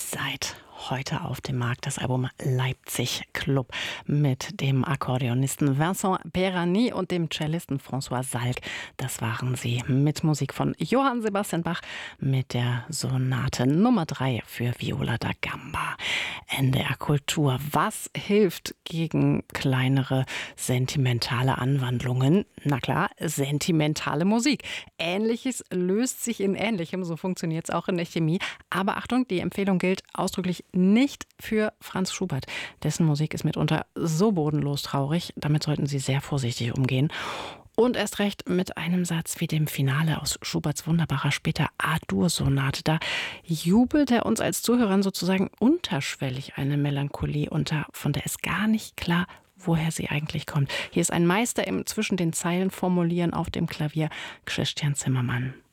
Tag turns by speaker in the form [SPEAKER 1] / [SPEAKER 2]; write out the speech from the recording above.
[SPEAKER 1] Seit heute auf dem Markt das Album Leipzig Club mit dem Akkordeonisten Vincent Perany und dem Cellisten François Salk. Das waren sie mit Musik von Johann Sebastian Bach mit der Sonate Nummer 3 für Viola da Gamba. NDR Kultur. Was hilft gegen kleinere sentimentale Anwandlungen? Na klar, sentimentale Musik. Ähnliches löst sich in Ähnlichem, so funktioniert es auch in der Chemie. Aber Achtung, die Empfehlung gilt ausdrücklich nicht für Franz Schubert. Dessen Musik ist mitunter so bodenlos traurig. Damit sollten Sie sehr vorsichtig umgehen. Und erst recht mit einem Satz wie dem Finale aus Schuberts wunderbarer später A-Dur-Sonate. Da jubelt er uns als Zuhörern sozusagen unterschwellig eine Melancholie unter, von der ist gar nicht klar, woher sie eigentlich kommt. Hier ist ein Meister im zwischen den Zeilen formulieren auf dem Klavier, Christian Zimmermann.